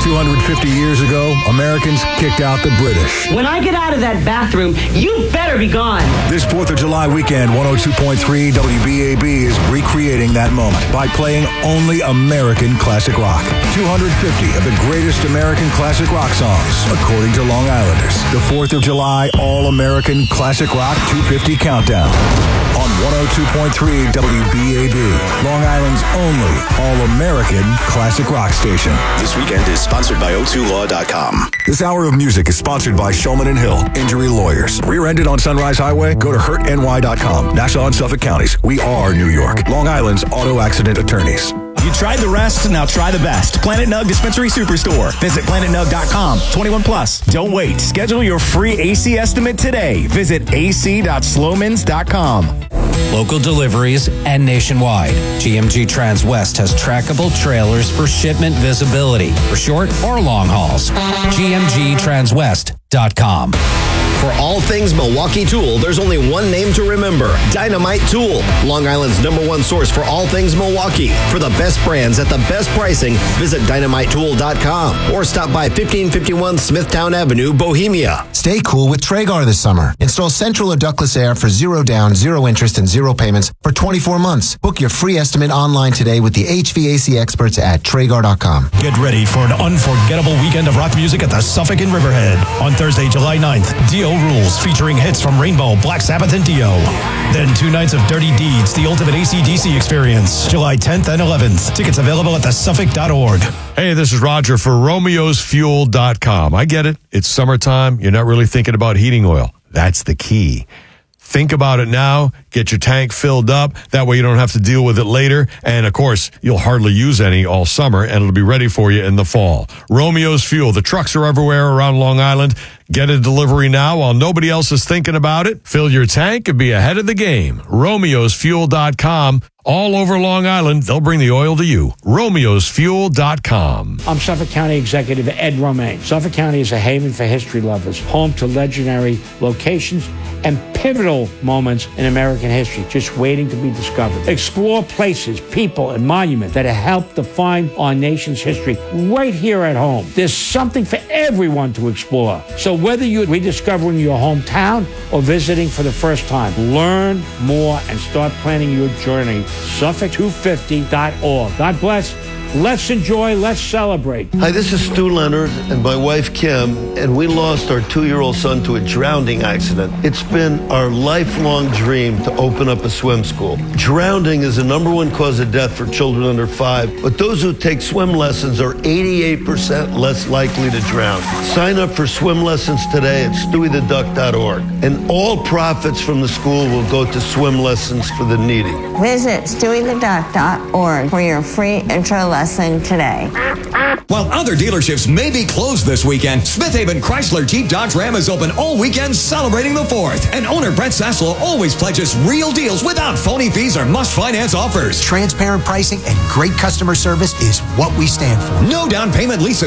250 years ago, Americans kicked out the British. When I get out of that bathroom, you better be gone. This 4th of July weekend, 102.3 WBAB is recreating that moment by playing only American classic rock. 250 of the greatest American classic rock songs, according to Long Islanders. The 4th of July All-American Classic Rock 250 Countdown on 102.3 WBAB, Long Island's only All-American classic rock station. This weekend is sponsored by O2Law.com. This hour of music is sponsored by Shulman and Hill, Injury Lawyers. Rear-ended on Sunrise Highway? Go to hurtny.com. Nassau and Suffolk counties. We are New York. Long Island's auto accident attorneys. You tried the rest, now try the best. Planet Nug Dispensary Superstore. Visit planetnug.com. 21 plus. Don't wait. Schedule your free AC estimate today. Visit ac.slowmans.com. Local deliveries and nationwide. GMG Transwest has trackable trailers for shipment visibility for short or long hauls. GMGTranswest.com. For all things Milwaukee Tool, there's only one name to remember: Dynamite Tool. Long Island's #1 source for all things Milwaukee. For the best brands at the best pricing, visit dynamitetool.com or stop by 1551 Smithtown Avenue, Bohemia. Stay cool with Traeger this summer. Install central or ductless air for 0 down, 0 interest, and 0 payments for 24 months. Book your free estimate online today with the HVAC experts at Traeger.com. Get ready for an unforgettable weekend of rock music at the Suffolk in Riverhead on Thursday, July 9th. Dio Rules, featuring hits from Rainbow, Black Sabbath, and Dio. Then 2 nights of Dirty Deeds, the ultimate AC/DC experience, July 10th and 11th. Tickets available at thesuffolk.org. Hey, this is Roger for Romeo'sFuel.com. I get it. It's summertime. You're not really thinking about heating oil. That's the key. Think about it now. Get your tank filled up. That way you don't have to deal with it later. And, of course, you'll hardly use any all summer, and it'll be ready for you in the fall. Romeo's Fuel. The trucks are everywhere around Long Island. Get a delivery now while nobody else is thinking about it. Fill your tank and be ahead of the game. Romeo'sFuel.com. All over Long Island, they'll bring the oil to you. Romeo'sFuel.com. I'm Suffolk County Executive Ed Romaine. Suffolk County is a haven for history lovers, home to legendary locations and pivotal moments in American history, just waiting to be discovered. Explore places, people, and monuments that have helped define our nation's history right here at home. There's something for everyone to explore. So whether you're rediscovering your hometown or visiting for the first time, learn more and start planning your journey. Suffolk250.org. God bless. Let's enjoy, let's celebrate. Hi, this is Stu Leonard and my wife Kim, and we lost our 2-year-old son to a drowning accident. It's been our lifelong dream to open up a swim school. Drowning is the #1 cause of death for children under 5, but those who take swim lessons are 88% less likely to drown. Sign up for swim lessons today at stewietheduck.org, and all profits from the school will go to swim lessons for the needy. Visit stewietheduck.org for your free intro lesson today. While other dealerships may be closed this weekend, Smith Haven Chrysler Jeep Dodge Ram is open all weekend celebrating the 4th. And owner Brent Saslow always pledges real deals without phony fees or must-finance offers. Transparent pricing and great customer service is what we stand for. No down payment lease